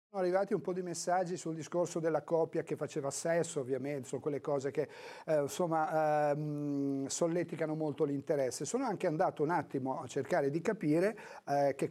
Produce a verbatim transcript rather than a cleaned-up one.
Sono arrivati un po' di messaggi sul discorso della coppia che faceva sesso, ovviamente, sono quelle cose che eh, insomma ehm, solleticano molto l'interesse. Sono anche andato un attimo a cercare di capire eh, che